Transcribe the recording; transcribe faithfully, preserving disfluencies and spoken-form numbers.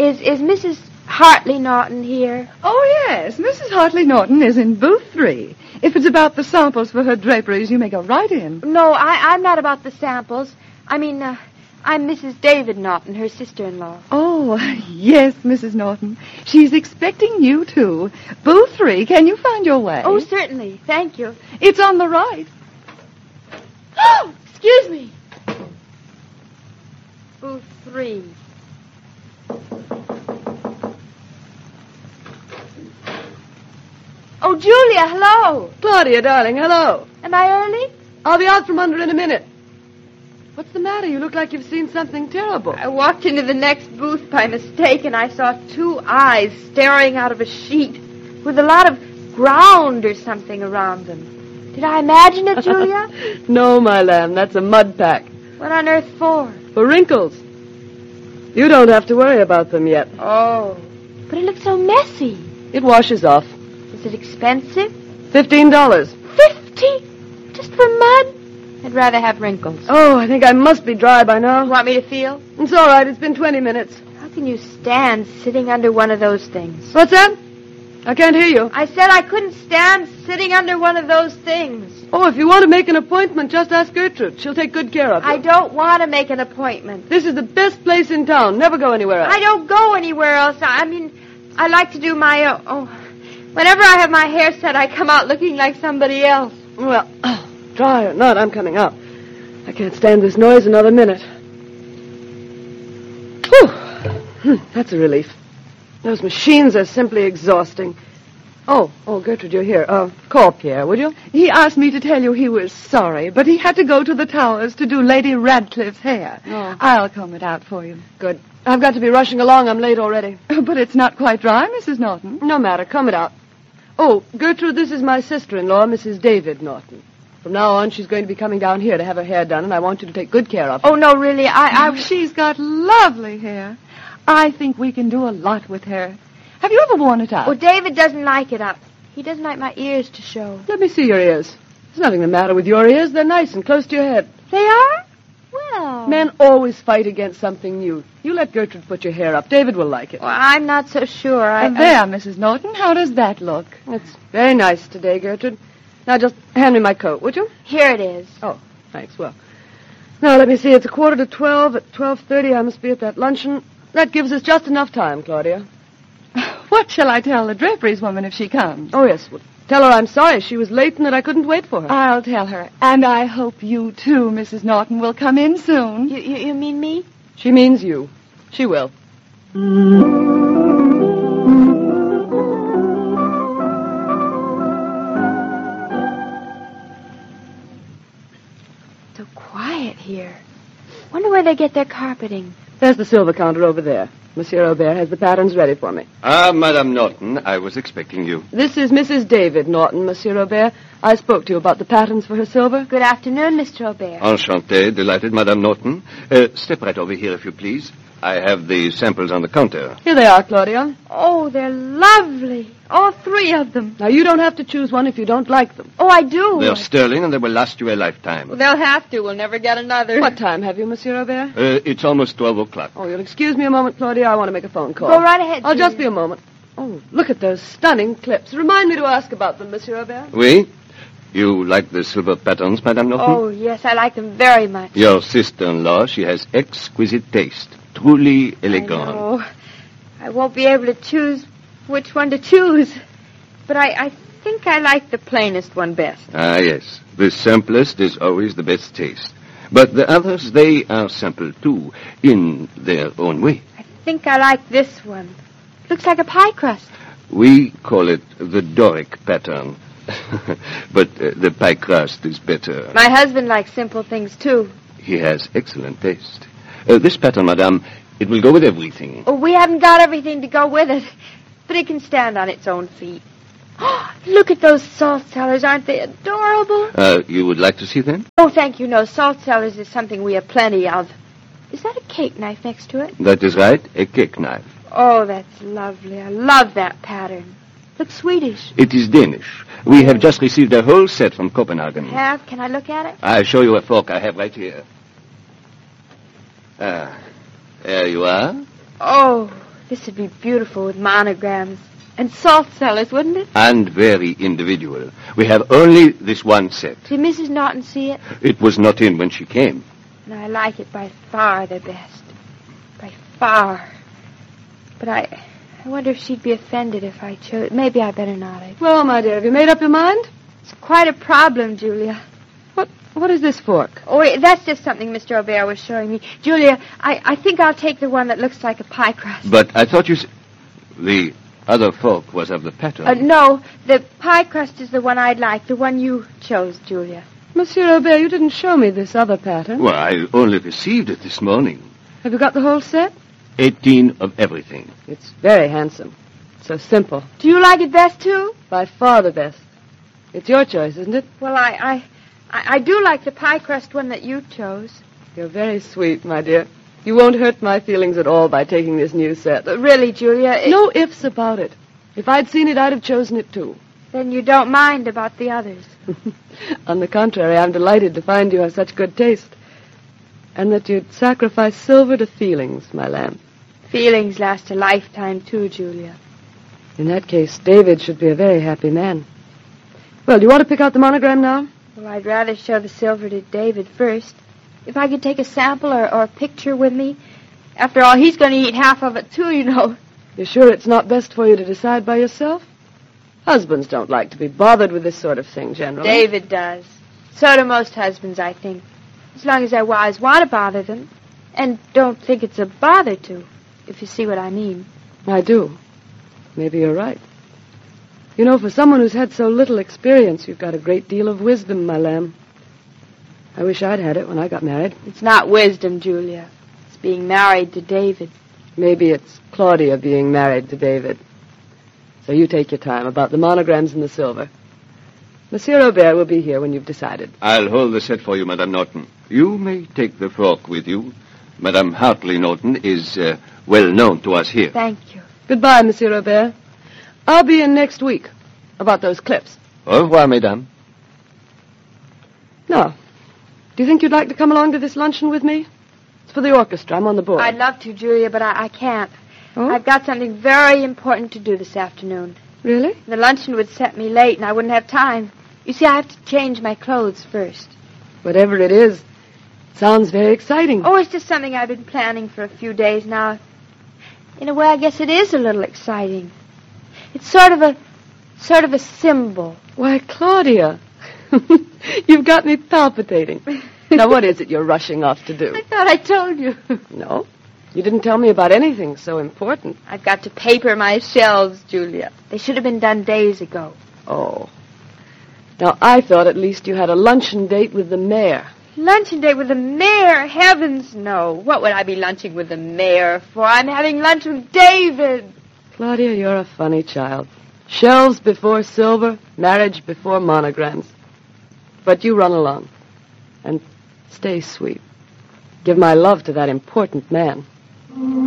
is is Missus Hartley Norton here? Oh, yes. Missus Hartley Norton is in booth three. If it's about the samples for her draperies, you may go right in. No, I, I'm not about the samples. I mean, uh, I'm Missus David Norton, her sister-in-law. Oh, yes, Missus Norton. She's expecting you, too. Booth three, can you find your way? Oh, certainly. Thank you. It's on the right. Oh, excuse me. Booth three. Oh, Julia, hello. Claudia, darling, hello. Am I early? I'll be out from under in a minute. What's the matter? You look like you've seen something terrible. I walked into the next booth by mistake, and I saw two eyes staring out of a sheet with a lot of ground or something around them. Did I imagine it, Julia? No, my lamb, that's a mud pack. What on earth for? For wrinkles. You don't have to worry about them yet. Oh, but it looks so messy. It washes off. Is it expensive? Fifteen dollars. Fifty? Just for mud? I'd rather have wrinkles. Oh, I think I must be dry by now. You want me to feel? It's all right. It's been twenty minutes. How can you stand sitting under one of those things? What's that? I can't hear you. I said I couldn't stand sitting under one of those things. Oh, if you want to make an appointment, just ask Gertrude. She'll take good care of you. I don't want to make an appointment. This is the best place in town. Never go anywhere else. I don't go anywhere else. I mean, I like to do my own. Oh, whenever I have my hair set, I come out looking like somebody else. Well, try or not, I'm coming out. I can't stand this noise another minute. Whew. That's a relief. Those machines are simply exhausting. Oh, oh, Gertrude, you're here. Uh, call Pierre, would you? He asked me to tell you he was sorry, but he had to go to the towers to do Lady Radcliffe's hair. Oh. I'll comb it out for you. Good. I've got to be rushing along. I'm late already. But it's not quite dry, Missus Norton. No matter. Comb it out. Oh, Gertrude, this is my sister-in-law, Missus David Norton. From now on, she's going to be coming down here to have her hair done, and I want you to take good care of her. Oh, no, really, I... I... She's got lovely hair. I think we can do a lot with her. Have you ever worn it out? Well, David doesn't like it up. He doesn't like my ears to show. Let me see your ears. There's nothing the matter with your ears. They're nice and close to your head. They are? Well... Men always fight against something new. You let Gertrude put your hair up. David will like it. Well, I'm not so sure. I... Uh, there, Missus Norton. How does that look? It's very nice today, Gertrude. Now, just hand me my coat, would you? Here it is. Oh, thanks. Well, now, let me see. It's a quarter to twelve. At twelve thirty, I must be at that luncheon. That gives us just enough time, Claudia. What shall I tell the draperies woman if she comes? Oh, yes. Well, tell her I'm sorry she was late and that I couldn't wait for her. I'll tell her. And I hope you, too, Missus Norton, will come in soon. You, you, you mean me? She means you. She will. So quiet here. Wonder where they get their carpeting. There's the silver counter over there. Monsieur Aubert has the patterns ready for me. Ah, Madame Norton, I was expecting you. This is Missus David Norton, Monsieur Aubert. I spoke to you about the patterns for her silver. Good afternoon, Mister Aubert. Enchanté, delighted, Madame Norton. Uh, step right over here, if you please. I have the samples on the counter. Here they are, Claudia. Oh, they're lovely. All three of them. Now, you don't have to choose one if you don't like them. Oh, I do. They're sterling, and they will last you a lifetime. Well, they'll have to. We'll never get another. What time have you, Monsieur Aubert? Uh, it's almost twelve o'clock. Oh, you'll excuse me a moment, Claudia. I want to make a phone call. Go right ahead, I'll Julia. just be a moment. Oh, look at those stunning clips. Remind me to ask about them, Monsieur Aubert. Oui? You like the silver patterns, Madame Norton? Oh, yes, I like them very much. Your sister-in-law, she has exquisite taste. Truly elegant. I know. I won't be able to choose which one to choose. But I, I think I like the plainest one best. Ah, yes. The simplest is always the best taste. But the others, they are simple, too, in their own way. I think I like this one. Looks like a pie crust. We call it the Doric pattern. But uh, the pie crust is better. My husband likes simple things, too. He has excellent taste. Uh, this pattern, madame, it will go with everything. Oh, we haven't got everything to go with it. But it can stand on its own feet. Oh, look at those salt cellars. Aren't they adorable? Uh, you would like to see them? Oh, thank you. No, salt cellars is something we have plenty of. Is that a cake knife next to it? That is right, a cake knife. Oh, that's lovely. I love that pattern. Looks Swedish. It is Danish. We have just received a whole set from Copenhagen. Have? Can I look at it? I'll show you a fork I have right here. Ah, there you are. Oh, This would be beautiful with monograms. And salt cellars, wouldn't it? And very individual. We have only this one set. Did Missus Norton see it? It was not in when she came. And I like it by far the best. By far. But I I wonder if she'd be offended if I chose. Maybe I better not. I... Well, my dear, have you made up your mind? It's quite a problem, Julia. What What is this fork? Oh, wait, that's just something Mister Aubert was showing me. Julia, I, I think I'll take the one that looks like a pie crust. But I thought you s- the other fork was of the pattern. Uh, no, the pie crust is the one I'd like, the one you chose, Julia. Monsieur Aubert, you didn't show me this other pattern. Well, I only received it this morning. Have you got the whole set? Eighteen of everything. It's very handsome. So simple. Do you like it best, too? By far the best. It's your choice, isn't it? Well, I, I, I, I do like the pie crust one that you chose. You're very sweet, my dear. You won't hurt my feelings at all by taking this new set. But really, Julia, it, No ifs about it. If I'd seen it, I'd have chosen it, too. then you don't mind about the others. On the contrary, I'm delighted to find you have such good taste. And that you'd sacrifice silver to feelings, my lamb. Feelings last a lifetime, too, Julia. In that case, David should be a very happy man. Well, do you want to pick out the monogram now? Well, I'd rather show the silver to David first. If I could take a sample or, or a picture with me. After all, he's going to eat half of it, too, you know. You're sure it's not best for you to decide by yourself? Husbands don't like to be bothered with this sort of thing, generally. David does. So do most husbands, I think. As long as their wives want to bother them. And don't think it's a bother to, if you see what I mean. I do. Maybe you're right. You know, for someone who's had so little experience, you've got a great deal of wisdom, my lamb. I wish I'd had it when I got married. It's not wisdom, Julia. It's being married to David. Maybe it's Claudia being married to David. So you take your time about the monograms and the silver. Monsieur Aubert will be here when you've decided. I'll hold the set for you, Madame Norton. You may take the fork with you. Madame Hartley Norton is uh, well known to us here. Thank you. Goodbye, Monsieur Aubert. I'll be in next week about those clips. Au revoir, Mesdames. Now, do you think you'd like to come along to this luncheon with me? It's for the orchestra. I'm on the board. I'd love to, Julia, but I, I can't. Oh? I've got something very important to do this afternoon. Really? The luncheon would set me late, and I wouldn't have time. You see, I have to change my clothes first. Whatever it is, sounds very exciting. Oh, it's just something I've been planning for a few days now. In a way, I guess it is a little exciting. It's sort of a, sort of a symbol. Why, Claudia, you've got me palpitating. Now, what is it you're rushing off to do? I thought I told you. No, you didn't tell me about anything so important. I've got to paper my shelves, Julia. They should have been done days ago. Oh. Now, I thought at least you had a luncheon date with the mayor. Luncheon date with the mayor? Heavens, no. What would I be lunching with the mayor for? I'm having lunch with David. Claudia, you're a funny child. Shelves before silver, marriage before monograms. But you run along. And stay sweet. Give my love to that important man.